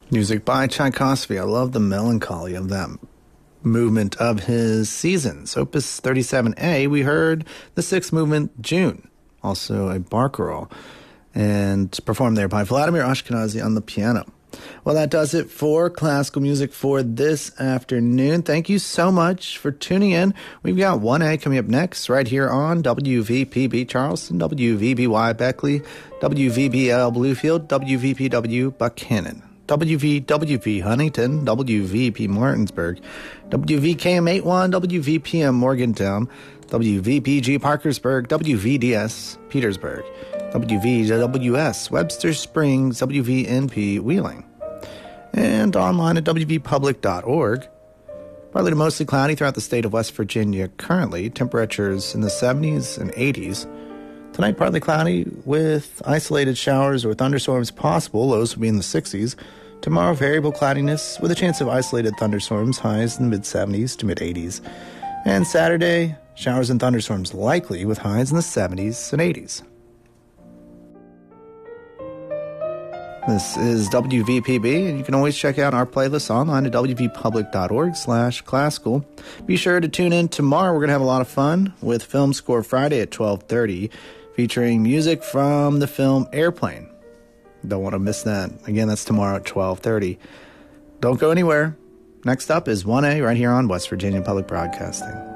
Music by Tchaikovsky. I love the melancholy of that movement of his seasons. Opus 37A, we heard the sixth movement, June, also a barcarolle, and performed there by Vladimir Ashkenazy on the piano. Well, that does it for classical music for this afternoon. Thank you so much for tuning in. We've got 1A coming up next right here on WVPB Charleston, WVBY Beckley, WVBL Bluefield, WVPW Buchanan, WVWP Huntington, WVP Martinsburg, WVKM 81, WVPM Morgantown, WVPG Parkersburg, WVDS Petersburg, WVWS Webster Springs, WVNP Wheeling, and online at wvpublic.org. Partly to mostly cloudy throughout the state of West Virginia currently. Temperatures in the 70s and 80s. Tonight, partly cloudy with isolated showers or thunderstorms possible. Lows will be in the 60s. Tomorrow, variable cloudiness with a chance of isolated thunderstorms. Highs in the mid-70s to mid-80s. And Saturday, showers and thunderstorms likely with highs in the 70s and 80s. This is WVPB, and you can always check out our playlist online at wvpublic.org/classical. Be sure to tune in tomorrow. We're going to have a lot of fun with Film Score Friday at 12:30, featuring music from the film Airplane. Don't want to miss that. Again, that's tomorrow at 12:30. Don't go anywhere. Next up is 1A right here on West Virginia Public Broadcasting.